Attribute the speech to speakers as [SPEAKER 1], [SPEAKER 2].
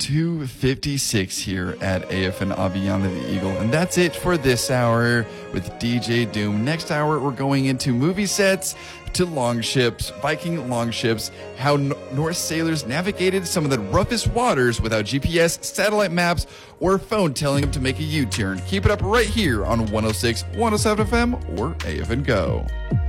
[SPEAKER 1] 2:56 here at AFN Aviana the Eagle. And that's it for this hour with DJ Doom. Next hour, we're going into movie sets, to longships, Viking longships, how Norse sailors navigated some of the roughest waters without GPS, satellite maps, or a phone telling them to make a U-turn. Keep it up right here on 106, 107 FM, or AFN Go.